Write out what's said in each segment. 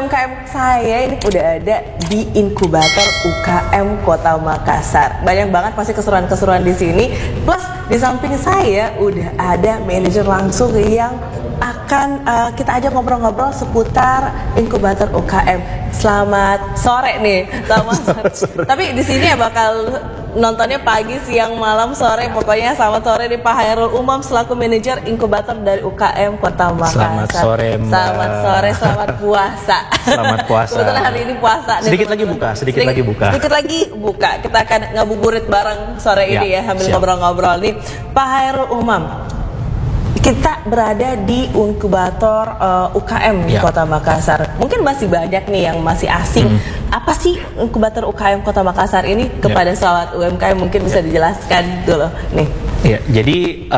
UMKM saya ini udah ada di inkubator UKM Kota Makassar. Banyak banget pasti keseruan-keseruan di sini. Plus di samping saya udah ada manajer langsung yang akan kita ajak ngobrol-ngobrol seputar inkubator UKM. Selamat sore nih, selamat sore. Tapi di sini ya bakal nontonnya pagi, siang, malam, sore, pokoknya selamat sore nih Pak Hairul Umam selaku manajer inkubator dari UKM Kota Makassar. Selamat sore Mbak. Selamat sore, selamat puasa. Selamat puasa. Kebetulan hari ini puasa. Sedikit lagi buka, sedikit lagi buka. Kita akan ngabuburit bareng sore ini ya, sambil ngobrol-ngobrol nih. Pak Hairul Umam, kita berada di inkubator UKM di Kota Makassar. Mungkin masih banyak nih yang masih asing. Apa sih inkubator UKM Kota Makassar ini kepada sahabat UMKM? Mungkin bisa dijelaskan dulu nih. Ya, jadi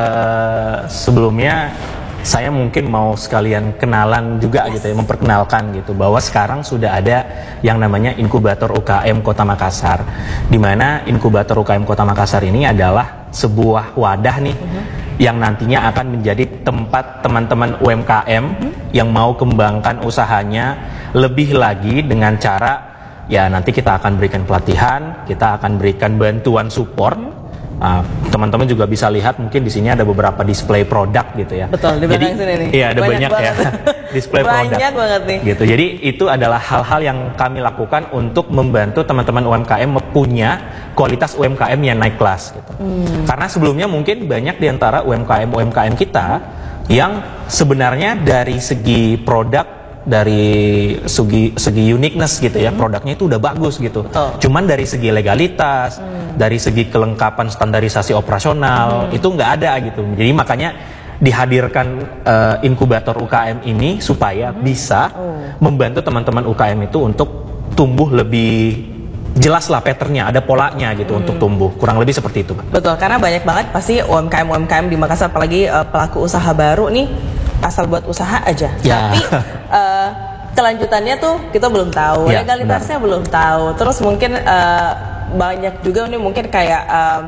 sebelumnya saya mungkin mau sekalian kenalan juga gitu ya, memperkenalkan gitu bahwa sekarang sudah ada yang namanya inkubator UKM Kota Makassar, di mana inkubator UKM Kota Makassar ini adalah sebuah wadah nih yang nantinya akan menjadi tempat teman-teman UMKM yang mau kembangkan usahanya lebih lagi dengan cara ya nanti kita akan berikan pelatihan, kita akan berikan bantuan support. Teman-teman juga bisa lihat mungkin di sini ada beberapa display produk gitu ya. Betul, di belakang sini nih. Iya, ada banyak ya display produk. Banyak banget nih. Gitu. Jadi itu adalah hal-hal yang kami lakukan untuk membantu teman-teman UMKM punya kualitas UMKM yang naik kelas gitu. Karena sebelumnya mungkin banyak di antara UMKM kita yang sebenarnya dari segi produk, dari segi uniqueness gitu ya, produknya itu udah bagus gitu. Cuman dari segi legalitas, dari segi kelengkapan standarisasi operasional itu nggak ada gitu. Jadi makanya dihadirkan inkubator UKM ini supaya bisa membantu teman-teman UKM itu untuk tumbuh lebih jelas lah patternnya, ada polanya gitu untuk tumbuh. Kurang lebih seperti itu, Pak. Betul, karena banyak banget pasti UMKM di Makassar, apalagi pelaku usaha baru nih, asal buat usaha aja. Tapi kelanjutannya tuh kita belum tahu, legalitasnya belum tahu. Terus mungkin banyak juga nih mungkin kayak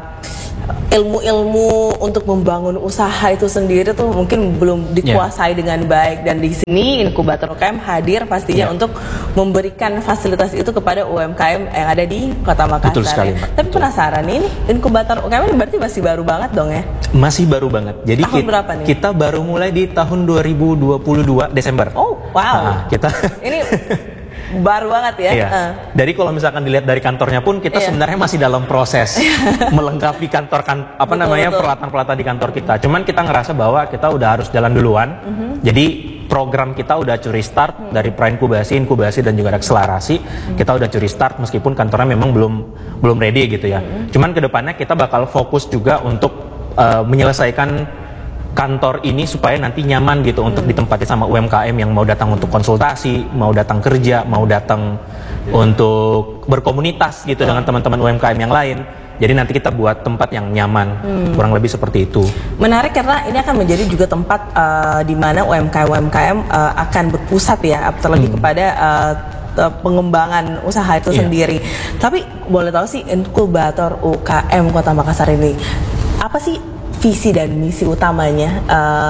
ilmu-ilmu untuk membangun usaha itu sendiri tuh mungkin belum dikuasai dengan baik, dan di sini inkubator UKM hadir pastinya untuk memberikan fasilitas itu kepada UMKM yang ada di Kota Makassar. Betul sekali, Pak. Tapi penasaran ini inkubator UKM ini berarti masih baru banget dong ya? Masih baru banget. Jadi berapa nih? Kita baru mulai di tahun 2022 Desember. Oh, wow. Kita ini baru banget ya. Iya. Jadi kalau misalkan dilihat dari kantornya pun kita sebenarnya masih dalam proses melengkapi peralatan-peralatan di kantor kita. Cuman kita ngerasa bahwa kita udah harus jalan duluan. Jadi program kita udah curi start dari pra-inkubasi, inkubasi dan juga akselerasi. Kita udah curi start meskipun kantornya memang belum ready gitu ya. Cuman kedepannya kita bakal fokus juga untuk menyelesaikan kantor ini supaya nanti nyaman gitu untuk ditempati sama UMKM yang mau datang untuk konsultasi, mau datang kerja, mau datang untuk berkomunitas gitu dengan teman-teman UMKM yang lain. Jadi nanti kita buat tempat yang nyaman, kurang lebih seperti itu. Menarik karena ini akan menjadi juga tempat di mana UMKM akan berpusat ya, terlebih kepada pengembangan usaha itu sendiri. Tapi boleh tahu sih inkubator UKM Kota Makassar ini apa sih visi dan misi utamanya,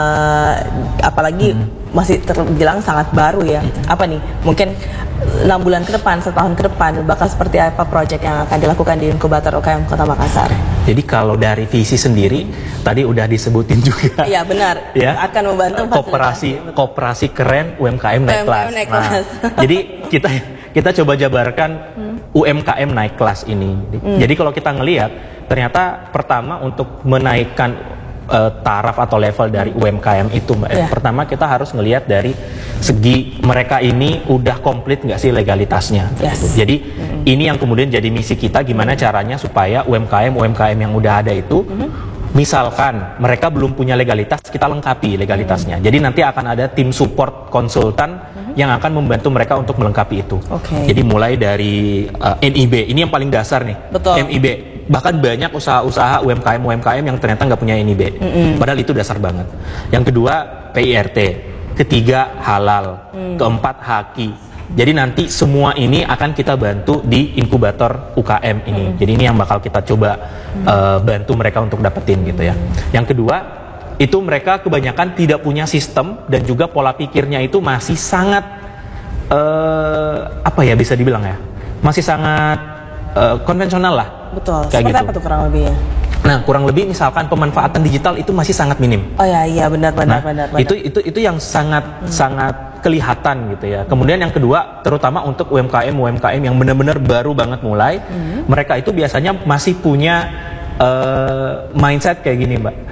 apalagi masih terbilang sangat baru ya. Apa nih, mungkin 6 bulan ke depan, setahun ke depan bakal seperti apa proyek yang akan dilakukan di inkubator UKM Kota Makassar? Jadi kalau dari visi sendiri tadi udah disebutin juga. Iya benar. Ya, akan membantu koperasi keren UMKM naik kelas. Jadi kita coba jabarkan UMKM naik kelas ini. Jadi kalau kita ngelihat ternyata pertama untuk menaikkan taraf atau level dari UMKM itu, Mbak. Pertama kita harus ngelihat dari segi mereka ini udah komplit nggak sih legalitasnya. Jadi ini yang kemudian jadi misi kita, gimana caranya supaya UMKM yang udah ada itu, misalkan mereka belum punya legalitas, kita lengkapi legalitasnya. Jadi nanti akan ada tim support konsultan yang akan membantu mereka untuk melengkapi itu. Jadi mulai dari NIB, ini yang paling dasar nih. NIB. Bahkan banyak usaha-usaha UMKM yang ternyata nggak punya NIB. Padahal itu dasar banget. Yang kedua PIRT, ketiga halal, keempat HAKI. Jadi nanti semua ini akan kita bantu di inkubator UKM ini. Jadi ini yang bakal kita coba bantu mereka untuk dapetin gitu ya. Yang kedua, itu mereka kebanyakan tidak punya sistem dan juga pola pikirnya itu masih sangat apa ya bisa dibilang ya, masih sangat konvensional lah. Betul. Kayak Seperti gitu. apa tuh kurang lebihnya? Nah, kurang lebih misalkan pemanfaatan digital itu masih sangat minim. Oh ya, iya benar. Itu yang sangat kelihatan gitu ya. Kemudian yang kedua, terutama untuk UMKM yang benar-benar baru banget mulai, mereka itu biasanya masih punya mindset kayak gini, Mbak.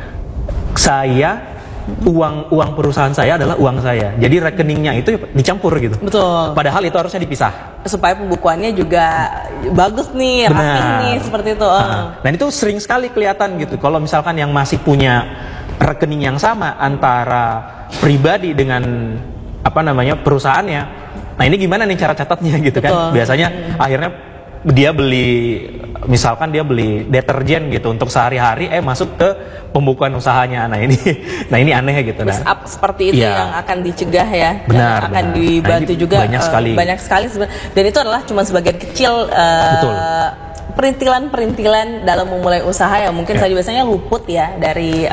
Uang perusahaan saya adalah uang saya. Jadi rekeningnya itu dicampur gitu. Betul. Padahal itu harusnya dipisah. Supaya pembukuannya juga bagus nih, rapi nih, seperti itu. Dan itu sering sekali kelihatan gitu. Kalau misalkan yang masih punya rekening yang sama antara pribadi dengan perusahaannya. Nah, ini gimana nih cara catatnya gitu. Betul. Kan? Biasanya akhirnya dia misalkan dia beli deterjen gitu untuk sehari-hari, masuk ke pembukuan usahanya. Nah ini aneh gitu. Push up seperti itu yang akan dicegah ya. Benar. Yang akan dibantu juga banyak sekali. Dan itu adalah cuma sebagian kecil perintilan dalam memulai usaha yang mungkin saja biasanya luput ya dari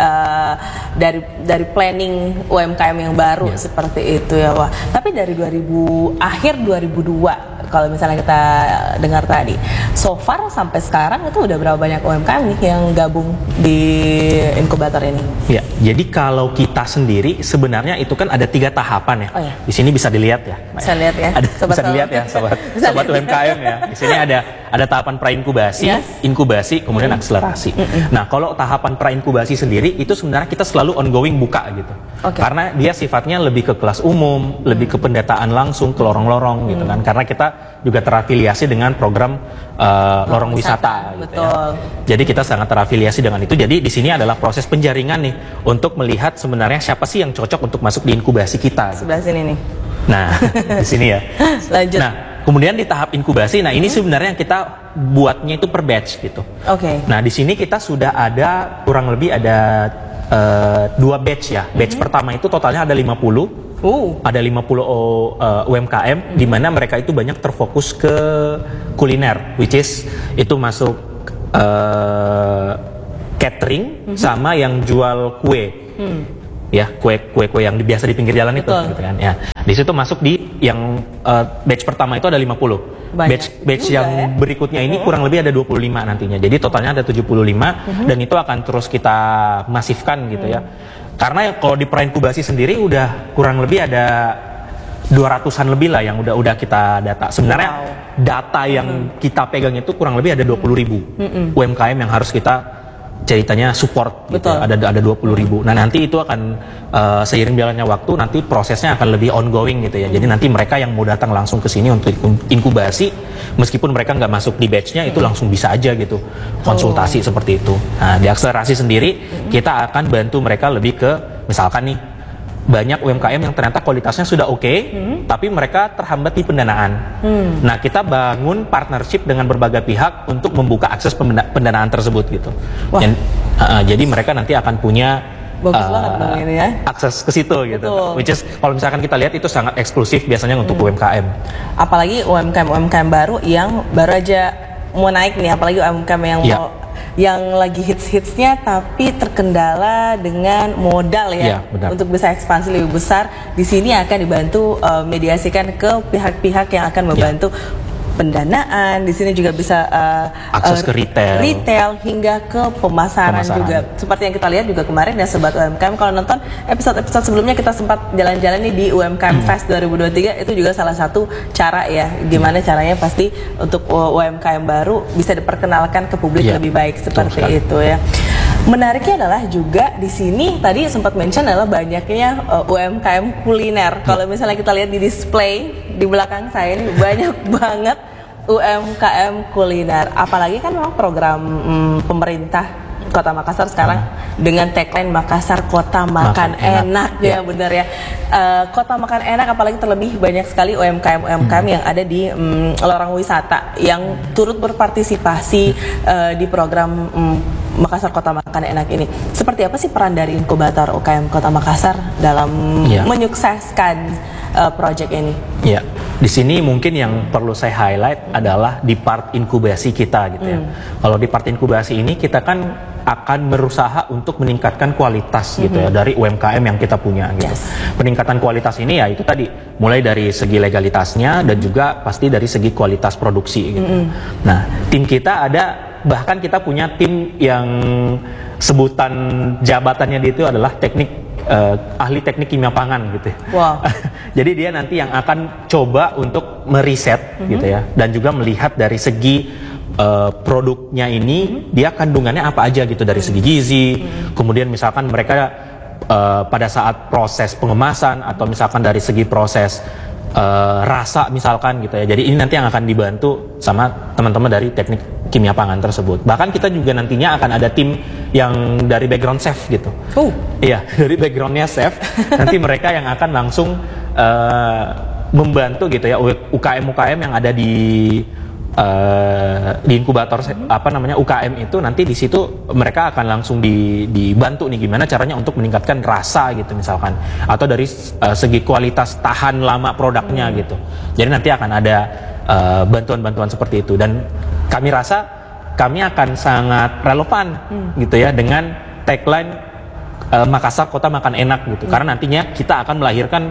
planning UMKM yang baru seperti itu ya. Wah. Tapi dari akhir 2002 kalau misalnya kita dengar tadi, so far sampai sekarang itu udah berapa banyak UMKM nih yang gabung di inkubator ini? Ya, jadi kalau kita sendiri sebenarnya itu kan ada 3 tahapan ya. Oh, ya. Di sini bisa dilihat ya. Bisa lihat ya. Bisa dilihat ya, sobat UMKM ya. Di sini ada tahapan pra-inkubasi, inkubasi, kemudian akselerasi. Nah, kalau tahapan pra-inkubasi sendiri itu sebenarnya kita selalu ongoing buka gitu. Karena dia sifatnya lebih ke kelas umum, lebih ke pendataan langsung ke lorong-lorong gitu kan. Karena kita juga terafiliasi dengan program lorong wisata gitu ya. Jadi kita sangat terafiliasi dengan itu. Jadi di sini adalah proses penjaringan nih untuk melihat sebenarnya siapa sih yang cocok untuk masuk di inkubasi kita. Sebelah sini nih. Nah, di sini ya. Lanjut. Nah, kemudian di tahap inkubasi, nah ini sebenarnya yang kita buatnya itu per batch gitu. Nah, di sini kita sudah ada kurang lebih ada 2 batch ya. Batch pertama itu totalnya ada 50. Ada 50 UMKM di mana mereka itu banyak terfokus ke kuliner, which is itu masuk catering sama yang jual kue. Ya, kue yang biasa di pinggir jalan itu gitu kan. Ya. Di situ masuk di yang batch pertama itu ada 50. Batch yang berikutnya ini kurang lebih ada 25 nantinya. Jadi totalnya ada 75 dan itu akan terus kita masifkan gitu ya. Karena kalau di pra-inkubasi sendiri udah kurang lebih ada 200-an lebih lah yang udah kita data. Sebenarnya data yang kita pegang itu kurang lebih ada 20.000 UMKM yang harus kita ceritanya support gitu. Ada 20.000. Nah, nanti itu akan seiring berjalannya waktu nanti prosesnya akan lebih ongoing gitu ya. Jadi nanti mereka yang mau datang langsung ke sini untuk inkubasi meskipun mereka nggak masuk di batch-nya itu langsung bisa aja gitu konsultasi seperti itu. Nah, di akselerasi sendiri kita akan bantu mereka lebih ke misalkan nih banyak UMKM yang ternyata kualitasnya sudah oke, tapi mereka terhambat di pendanaan. Nah, kita bangun partnership dengan berbagai pihak untuk membuka akses pendanaan tersebut gitu. Jadi mereka nanti akan punya akses ke situ gitu. Which is kalau misalkan kita lihat itu sangat eksklusif biasanya untuk UMKM. Apalagi UMKM baru yang baru aja mau naik nih, apalagi UMKM yang mau yang lagi hits-hitsnya tapi terkendala dengan modal ya, untuk bisa ekspansi lebih besar. Di sini akan dibantu mediasikan ke pihak-pihak yang akan membantu pendanaan. Di sini juga bisa akses ke retail hingga ke pemasaran juga. Seperti yang kita lihat juga kemarin ya Sobat UMKM, kalau nonton episode sebelumnya kita sempat jalan-jalan nih di UMKM Fest 2023, itu juga salah satu cara ya, gimana caranya pasti untuk UMKM baru bisa diperkenalkan ke publik lebih baik seperti itu ya. Menariknya adalah juga di sini tadi sempat mention adalah banyaknya UMKM kuliner. Kalau misalnya kita lihat di display di belakang saya ini banyak banget UMKM kuliner. Apalagi kan memang program pemerintah Kota Makassar sekarang dengan tagline Makassar Kota Makan Enak ya, benar ya. Kota Makan Enak, apalagi terlebih banyak sekali UMKM yang ada di lorong wisata yang turut berpartisipasi di program Makassar Kota Makan Enak ini. Seperti apa sih peran dari inkubator UKM Kota Makassar dalam menyukseskan project ini? Ya, di sini mungkin yang perlu saya highlight adalah di part inkubasi kita gitu ya. Kalau di part inkubasi ini kita kan akan berusaha untuk meningkatkan kualitas gitu ya dari UMKM yang kita punya gitu. Peningkatan kualitas ini ya itu tadi mulai dari segi legalitasnya dan juga pasti dari segi kualitas produksi gitu. Nah, tim kita ada, bahkan kita punya tim yang sebutan jabatannya itu adalah ahli teknik kimia pangan gitu. Wow. Jadi dia nanti yang akan coba untuk meriset gitu ya, dan juga melihat dari segi produknya ini dia kandungannya apa aja gitu dari segi gizi. Kemudian misalkan mereka pada saat proses pengemasan atau misalkan dari segi proses rasa misalkan gitu ya. Jadi ini nanti yang akan dibantu sama teman-teman dari teknik kimia pangan tersebut. Bahkan kita juga nantinya akan ada tim yang dari background chef gitu. Iya, dari backgroundnya chef. Nanti mereka yang akan langsung membantu gitu ya UKM-UKM yang ada di inkubator UKM itu. Nanti di situ mereka akan langsung dibantu nih gimana caranya untuk meningkatkan rasa gitu misalkan, atau dari segi kualitas tahan lama produknya gitu. Jadi nanti akan ada bantuan-bantuan seperti itu, dan kami rasa kami akan sangat relevan gitu ya dengan tagline Makassar Kota Makan Enak gitu. Karena nantinya kita akan melahirkan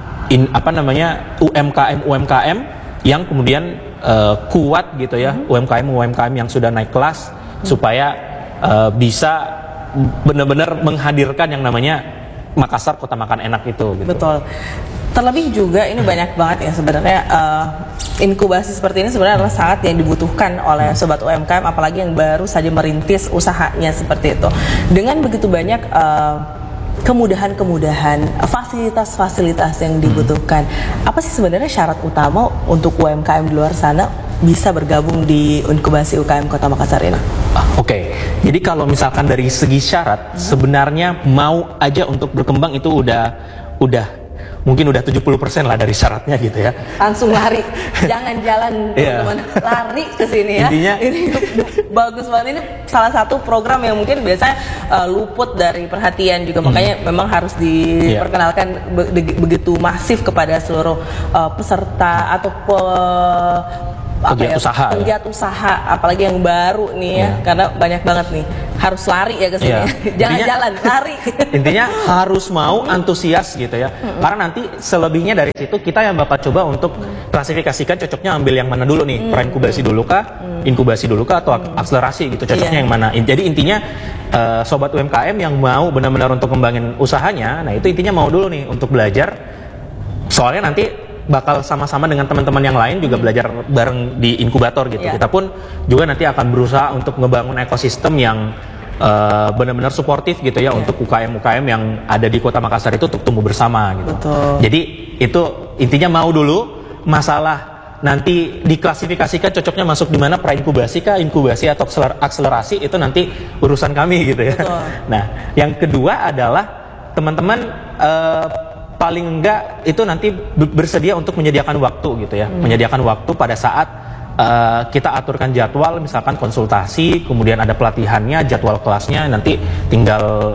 UMKM yang kemudian kuat gitu ya, UMKM yang sudah naik kelas supaya bisa benar-benar menghadirkan yang namanya Makassar Kota Makan Enak itu gitu. Betul. Terlebih juga ini banyak banget ya sebenarnya inkubasi seperti ini sebenarnya adalah sangat yang dibutuhkan oleh sobat UMKM, apalagi yang baru saja merintis usahanya seperti itu. Dengan begitu banyak kemudahan-kemudahan, fasilitas-fasilitas yang dibutuhkan, apa sih sebenarnya syarat utama untuk UMKM di luar sana bisa bergabung di inkubasi UKM Kota Makassar ini? Oke, jadi kalau misalkan dari segi syarat, sebenarnya mau aja untuk berkembang itu udah mungkin udah 70% lah dari syaratnya gitu ya. Langsung lari, jangan jalan teman-teman, lari ke sini ya. Intinya ini bagus banget, ini salah satu program yang mungkin biasanya luput dari perhatian juga, makanya memang harus diperkenalkan begitu masif kepada seluruh peserta atau pegiat usaha, apalagi yang baru nih ya, karena banyak banget nih harus lari ya ke sini. Jangan jalan, lari. Intinya harus mau, antusias gitu ya. Karena nanti selebihnya dari situ kita yang bakal coba untuk klasifikasikan cocoknya ambil yang mana dulu nih, pra-inkubasi dulu kah, inkubasi dulu kah, atau akselerasi gitu, cocoknya yang mana. Jadi intinya sobat UMKM yang mau benar-benar untuk kembangin usahanya, nah itu intinya mau dulu nih untuk belajar. Soalnya nanti bakal sama-sama dengan teman-teman yang lain juga belajar bareng di inkubator gitu. Kita pun juga nanti akan berusaha untuk ngebangun ekosistem yang benar-benar suportif gitu ya untuk UKM-UKM yang ada di Kota Makassar itu untuk tumbuh bersama gitu. Jadi itu intinya mau dulu, masalah nanti diklasifikasikan cocoknya masuk di mana, pra-inkubasi kah, inkubasi atau akselerasi, itu nanti urusan kami gitu ya. Nah, yang kedua adalah teman-teman paling enggak itu nanti bersedia untuk menyediakan waktu gitu ya, menyediakan waktu pada saat kita aturkan jadwal, misalkan konsultasi, kemudian ada pelatihannya, jadwal kelasnya, nanti tinggal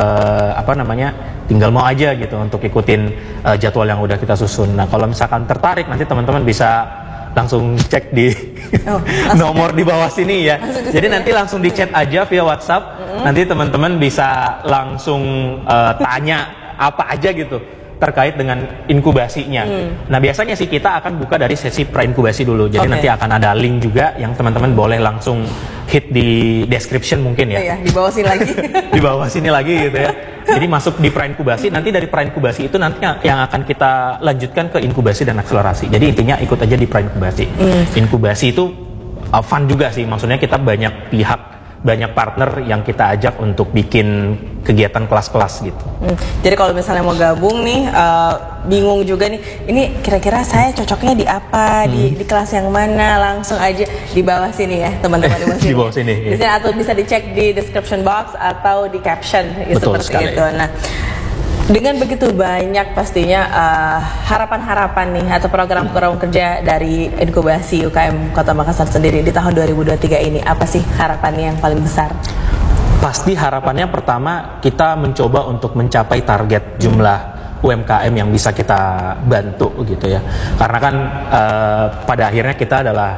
tinggal mau aja gitu untuk ikutin jadwal yang udah kita susun. Nah, kalau misalkan tertarik, nanti teman-teman bisa langsung cek di nomor di bawah sini ya. Jadi nanti langsung di chat aja via WhatsApp, nanti teman-teman bisa langsung tanya apa aja gitu terkait dengan inkubasinya. Nah, biasanya sih kita akan buka dari sesi pra-inkubasi dulu. Jadi nanti akan ada link juga yang teman-teman boleh langsung hit di description mungkin ya. Di bawah sini lagi. Di bawah sini lagi gitu ya. Jadi masuk di pra-inkubasi, nanti dari pra-inkubasi itu nanti yang akan kita lanjutkan ke inkubasi dan akselerasi. Jadi intinya ikut aja di pra-inkubasi. Inkubasi itu fun juga sih, maksudnya kita banyak pihak, banyak partner yang kita ajak untuk bikin kegiatan kelas-kelas gitu. Jadi kalau misalnya mau gabung nih, bingung juga nih, ini kira-kira saya cocoknya di apa, di kelas yang mana, langsung aja di bawah sini ya teman-teman. Di bawah sini. Di sini, atau bisa dicek di description box atau di caption. Betul seperti sekali. itu. Nah, dengan begitu banyak pastinya harapan-harapan nih atau program-program kerja dari inkubasi UKM Kota Makassar sendiri di tahun 2023 ini, apa sih harapannya yang paling besar? Pasti harapannya pertama kita mencoba untuk mencapai target jumlah UMKM yang bisa kita bantu gitu ya. Karena kan pada akhirnya kita adalah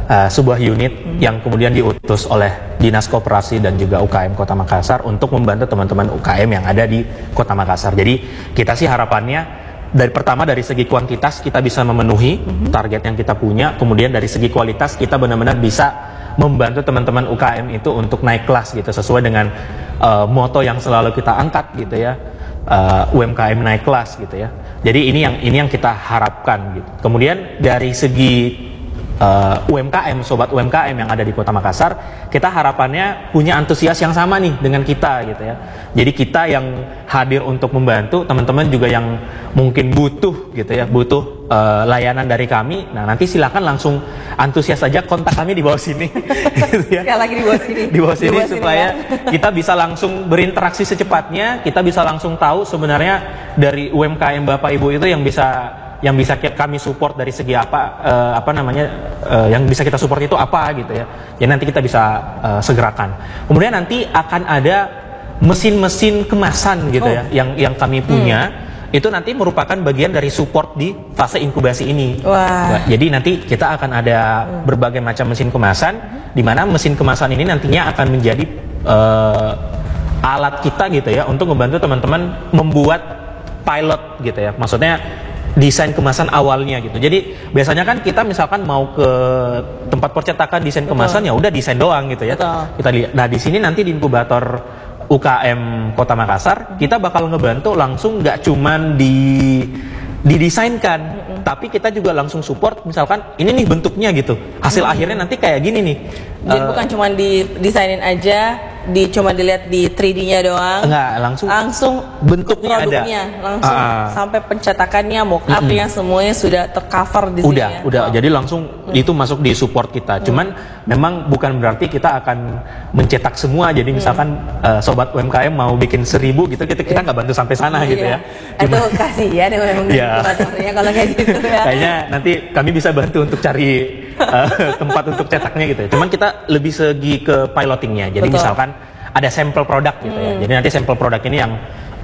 sebuah unit yang kemudian diutus oleh Dinas Koperasi dan juga UKM Kota Makassar untuk membantu teman-teman UKM yang ada di Kota Makassar. Jadi kita sih harapannya dari segi kuantitas kita bisa memenuhi target yang kita punya, kemudian dari segi kualitas kita benar-benar bisa membantu teman-teman UKM itu untuk naik kelas gitu, sesuai dengan moto yang selalu kita angkat gitu ya, UMKM naik kelas gitu ya. Jadi ini yang kita harapkan gitu. Kemudian dari segi UMKM, sobat UMKM yang ada di Kota Makassar, kita harapannya punya antusias yang sama nih dengan kita gitu ya. Jadi kita yang hadir untuk membantu, teman-teman juga yang mungkin butuh gitu ya, butuh layanan dari kami. Nah, nanti silakan langsung antusias saja, kontak kami di bawah sini. Gitu ya. Sekali lagi di bawah sini. Di bawah sini supaya kita bisa langsung berinteraksi secepatnya, kita bisa langsung tahu sebenarnya dari UMKM Bapak Ibu itu yang bisa kami support dari segi apa yang bisa kita support itu apa gitu ya. Ya nanti kita bisa segerakan. Kemudian nanti akan ada mesin-mesin kemasan gitu ya yang kami punya. Itu nanti merupakan bagian dari support di fase inkubasi ini. Wah. Jadi nanti kita akan ada berbagai macam mesin kemasan, di mana mesin kemasan ini nantinya akan menjadi alat kita gitu ya untuk membantu teman-teman membuat pilot gitu ya. Maksudnya desain kemasan awalnya gitu. Jadi biasanya kan kita misalkan mau ke tempat percetakan desain kemasan, ya udah desain doang gitu ya. Kita lihat. Nah, di sini nanti di inkubator UKM Kota Makassar kita bakal ngebantu langsung, nggak cuman didesainkan, tapi kita juga langsung support. Misalkan ini nih bentuknya gitu, hasil akhirnya nanti kayak gini nih. Jadi bukan cuma didesainin aja, cuma dilihat di 3D-nya doang. Enggak, langsung bentuknya produknya ada. Langsung sampai pencetakannya, mock-up-nya semuanya sudah tercover di sini. Udah. Jadi langsung itu masuk di support kita. Cuman memang bukan berarti kita akan mencetak semua. Jadi misalkan sobat UMKM mau bikin 1000 gitu, kita nggak bantu sampai sana gitu ya. Itu kasihan ya memang inkubatornya kalau kayak gitu ya. Kayaknya nanti kami bisa bantu untuk cari tempat untuk cetaknya gitu ya. Cuman kita lebih segi ke pilotingnya. Jadi misalkan ada sampel produk gitu ya. Jadi nanti sampel produk ini yang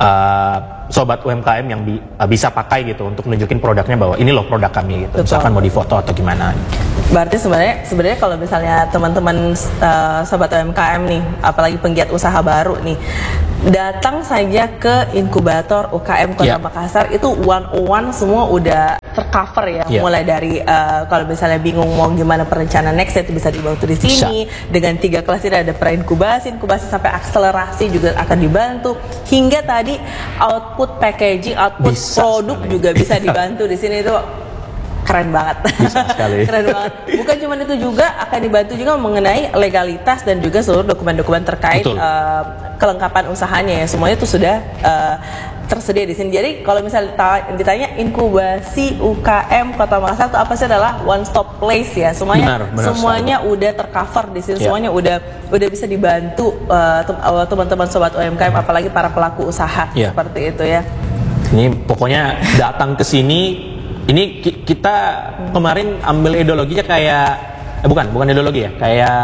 sobat UMKM yang bisa pakai gitu untuk nunjukin produknya bahwa ini loh produk kami gitu. Misalkan mau difoto atau gimana. Berarti sebenarnya kalau misalnya teman-teman sobat UMKM nih, apalagi penggiat usaha baru nih, datang saja ke inkubator UKM Kota Makassar, itu 101 semua udah tercover ya. Mulai dari kalau misalnya bingung mau gimana perencanaan next, itu bisa dibantu di sini. Dengan 3 kelas ini ada inkubasi sampai akselerasi juga akan dibantu, hingga tadi output packaging, output bisa produk sekali. Juga bisa dibantu di sini. Itu keren banget. Bisa sekali. Keren banget. Bukan cuma itu, juga akan dibantu juga mengenai legalitas dan juga seluruh dokumen-dokumen terkait kelengkapan usahanya ya. Semuanya itu sudah tersedia di sini. Jadi kalau misalnya ditanya inkubasi UKM Kota Makassar itu apa sih, adalah one stop place ya. Semuanya semuanya udah tercover di sini. Semuanya udah bisa dibantu teman-teman sobat UMKM, apalagi para pelaku usaha seperti itu ya. Ini pokoknya datang ke sini. Ini kita kemarin ambil ideologinya kayak bukan ideologi ya, kayak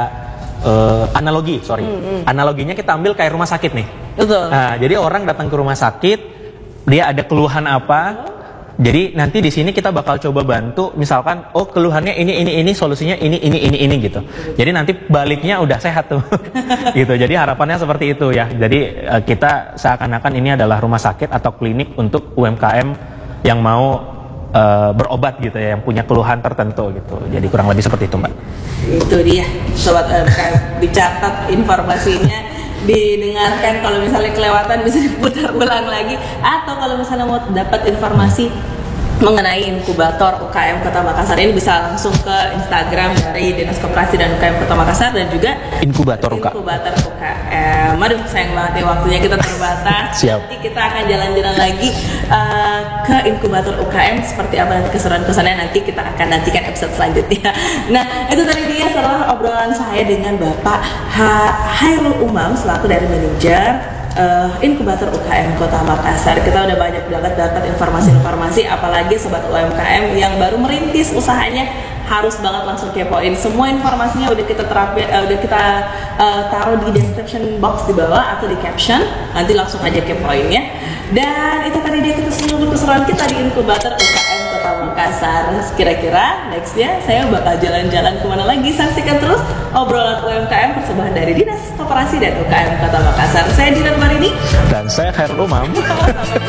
analogi, analoginya kita ambil kayak rumah sakit nih. Betul. Nah, jadi orang datang ke rumah sakit, dia ada keluhan apa, jadi nanti di sini kita bakal coba bantu. Misalkan, oh keluhannya ini, solusinya ini gitu. Jadi nanti baliknya udah sehat tuh, gitu. Jadi harapannya seperti itu ya. Jadi kita seakan-akan ini adalah rumah sakit atau klinik untuk UMKM yang mau berobat gitu ya, yang punya keluhan tertentu gitu. Jadi kurang lebih seperti itu, Mbak. Itu dia, sobat UMKM, dicatat informasinya, didengarkan. Kalau misalnya kelewatan bisa diputar ulang lagi, atau kalau misalnya mau dapat informasi mengenai inkubator UKM Kota Makassar ini, bisa langsung ke Instagram dari Dinas Koperasi dan UKM Kota Makassar, dan juga inkubator UKM. Aduh, sayang banget ya waktunya kita terbatas. Siap. Nanti kita akan jalan-jalan lagi ke inkubator UKM, seperti apa nanti keseruan-keseruannya, nanti kita akan nantikan episode selanjutnya. Nah, itu tadi dia setelah obrolan saya dengan Bapak Hairul Umam selaku dari manajer inkubator UKM Kota Makassar. Kita udah banyak banget dapat informasi-informasi, apalagi sobat UMKM yang baru merintis usahanya, harus banget langsung kepoin. Semua informasinya udah kita terapin, udah kita taruh di description box di bawah atau di caption. Nanti langsung aja kepoin ya. Dan itu tadi dia seluruh keseruan kita di inkubator UKM Kota Makassar. Makassar. Kira-kira nextnya saya bakal jalan-jalan kemana lagi? Saksikan terus obrolan UMKM persembahan dari Dinas Koperasi dan UKM Kota Makassar. Saya Dilan Marini dan saya Khairul Umam.